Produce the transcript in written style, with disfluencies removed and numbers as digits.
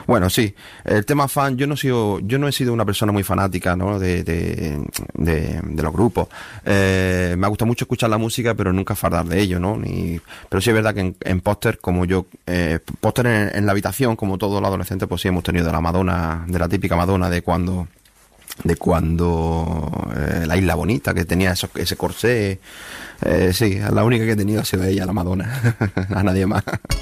Bueno, sí, el tema fan, yo no he sido una persona muy fanática, ¿no? De los grupos. Me ha gustado mucho escuchar la música, pero nunca fardar de ello, ¿no? Pero sí es verdad que en póster, como yo, póster en la habitación, como todos los adolescentes, pues sí hemos tenido de la Madonna, de la típica Madonna de cuando la Isla Bonita, que tenía ese corsé. Sí, la única que he tenido ha sido ella, la Madonna, a nadie más.